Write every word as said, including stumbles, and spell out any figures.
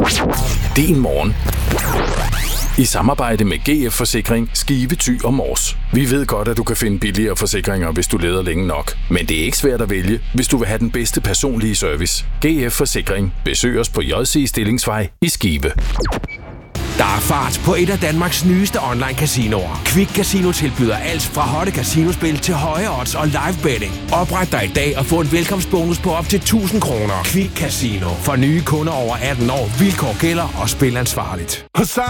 Din morgen. I samarbejde med G F Forsikring, Skive, Thy og Mors. Vi ved godt, at du kan finde billigere forsikringer, hvis du leder længe nok. Men det er ikke svært at vælge, hvis du vil have den bedste personlige service. G F Forsikring. Besøg os på J C Stillingsvej i Skive. Der er fart på et af Danmarks nyeste online casinoer. Quick Casino tilbyder alt fra hotte casinospil til høje odds og live betting. Opret dig i dag og få en velkomstbonus på op til tusind kroner. Quick Casino. For nye kunder over atten år. Vilkår gælder og spil ansvarligt.